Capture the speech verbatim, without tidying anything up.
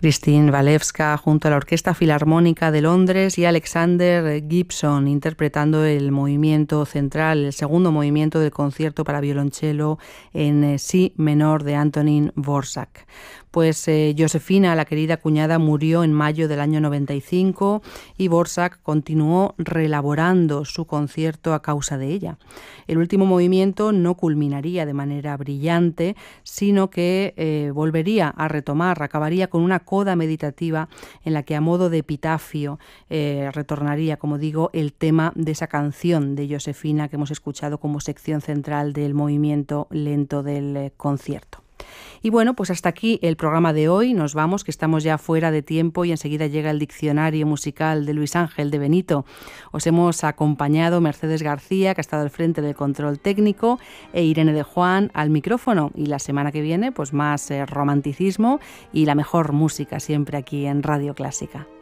Christine Walewska junto a la Orquesta Filarmónica de Londres y Alexander Gibson interpretando el movimiento central, el segundo movimiento del concierto para violonchelo en si menor de Antonín Dvořák. Pues eh, Josefina, la querida cuñada, murió en mayo del año noventa y cinco y Dvořák continuó reelaborando su concierto a causa de ella. El último movimiento no culminaría de manera brillante, sino que eh, volvería a retomar, acabaría con una coda meditativa en la que a modo de epitafio eh, retornaría, como digo, el tema de esa canción de Josefina que hemos escuchado como sección central del movimiento lento del eh, concierto. Y bueno, pues hasta aquí el programa de hoy. Nos vamos, que estamos ya fuera de tiempo y enseguida llega el diccionario musical de Luis Ángel de Benito. Os hemos acompañado Mercedes García, que ha estado al frente del control técnico, e Irene de Juan al micrófono. Y la semana que viene, pues más eh, romanticismo y la mejor música siempre aquí en Radio Clásica.